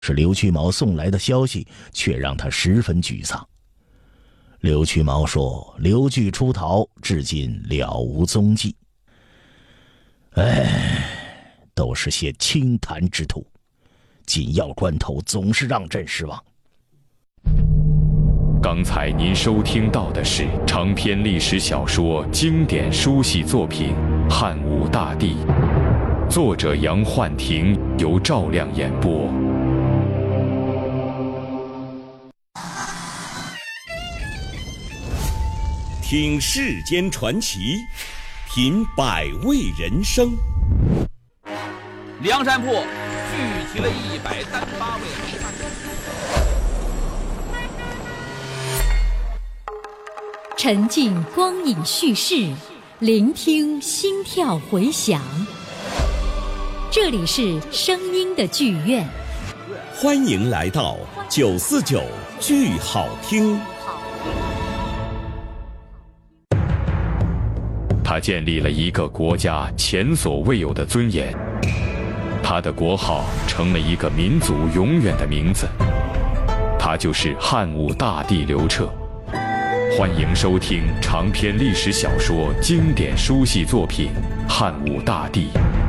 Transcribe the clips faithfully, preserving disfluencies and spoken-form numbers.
是刘屈毛送来的消息却让他十分沮丧。刘屈毛说：“刘据出逃，至今了无踪迹。哎，都是些清谈之徒，紧要关头总是让朕失望。” 刚才您收听到的是长篇历史小说经典书系作品《汉武大帝》，作者杨焕廷，由赵亮演播。 听世间传奇，品百味人生。 梁山泊聚集了一百三十八位好汉。 沉浸光影叙事，聆听心跳回响。这里是声音的剧院， 欢迎来到九四九剧好听。 他建立了一个国家前所未有的尊严，他的国号成了一个民族永远的名字，他就是汉武大帝刘彻。欢迎收听长篇历史小说经典书系作品《汉武大帝》。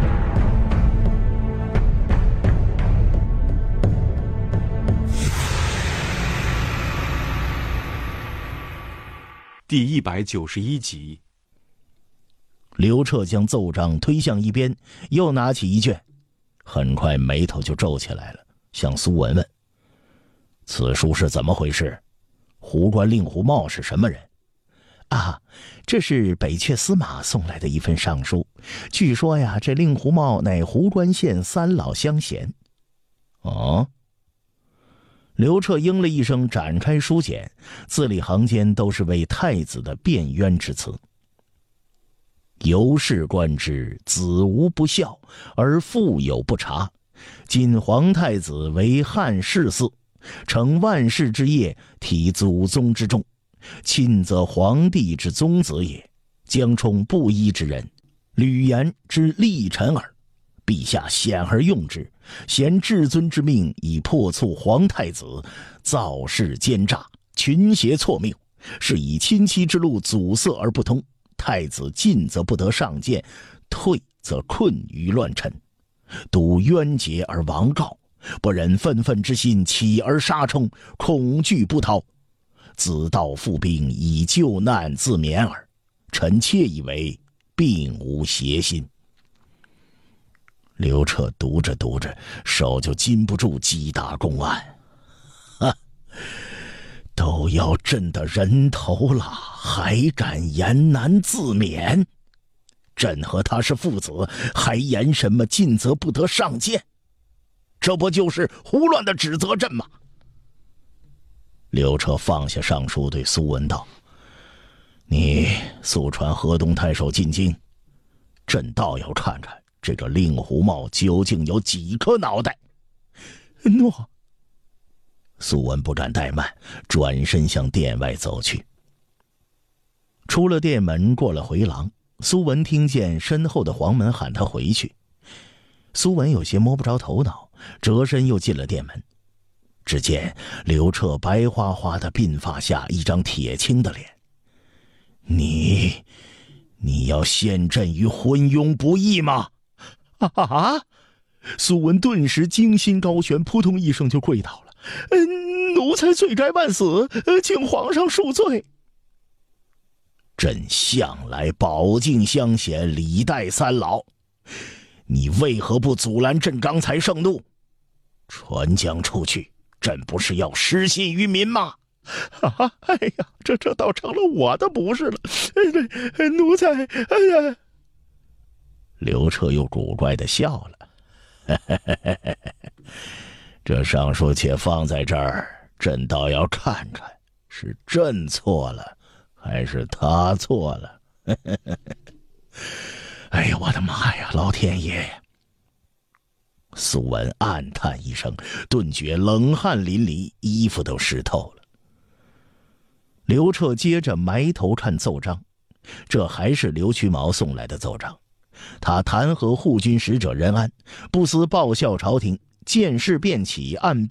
第一百九十一集。 刘彻将奏章推向一边，又拿起一卷，很快眉头就皱起来了，向苏文问：“此书是怎么回事？胡关令狐茂是什么人？”“啊，这是北阙司马送来的一份上书，据说呀，这令狐茂乃胡关县三老乡贤。”“哦。”刘彻应了一声，展开书简，字里行间都是为太子的辩冤之词。由是观之，子无不孝，而父有不察。今皇太子为汉室嗣，承万世之业，体祖宗之重，亲则皇帝之宗子也，将充布衣之人，吕言之力臣耳。陛下显而用之，贤至尊之命，以破促皇太子造事奸诈，群邪错谬，是以亲戚之路阻塞而不通。太子进则不得上谏，退则困于乱臣，睹冤结而亡告，不忍愤愤之心起而杀冲，恐惧不逃，子道复兵以救难自免耳。臣妾以为并无邪心。刘彻读着读着，手就禁不住击打公案。哈，都要朕的人头了，还敢言难自免？朕和他是父子，还言什么进则不得上谏？这不就是胡乱的指责朕吗？刘彻放下上书，对苏文道：“你速传河东太守进京，朕倒要看看这个令狐茂究竟有几颗脑袋。”“诺。”苏文不敢怠慢，转身向殿外走去。出了殿门，过了回廊，苏文听见身后的黄门喊他回去。苏文有些摸不着头脑，折身又进了殿门。只见刘彻白花花的鬓发下一张铁青的脸。“你你要陷朕于昏庸不义吗？”“啊！”苏文顿时惊心高悬，扑通一声就跪倒了。“嗯，奴才罪该万死，请皇上恕罪。”“朕向来保境相险，礼待三老，你为何不阻拦朕刚才盛怒？传将出去，朕不是要失信于民吗？”“啊，哎呀，这这倒成了我的不是了。哎，奴才……哎呀！”刘彻又古怪的笑了。这上书且放在这儿，朕倒要看看是朕错了还是他错了。哎呀，我的妈呀，老天爷！苏文暗叹一声，顿觉冷汗淋漓，衣服都湿透了。刘彻接着埋头看奏章，这还是刘屈毛送来的奏章。他弹劾护军使者任安，不思报效朝廷， 见势便起，按